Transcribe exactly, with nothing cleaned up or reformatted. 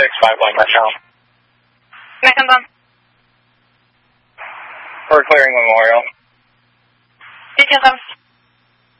six, five one, Metcalf. Mecklenburg. We're clearing Memorial. Details of